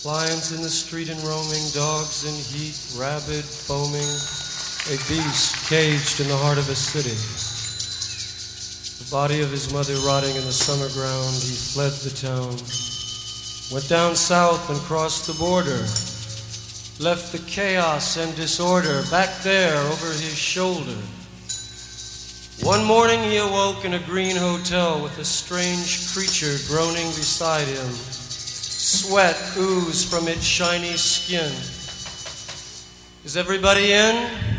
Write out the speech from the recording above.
Lions in the street and roaming, dogs in heat, rabid, foaming, a beast caged in the heart of a city. The body of his mother rotting in the summer ground, he fled the town, went down south and crossed the border, left the chaos and disorder back there over his shoulder. One morning he awoke in a green hotel with a strange creature groaning beside him. Sweat oozed from its shiny skin. Is everybody in?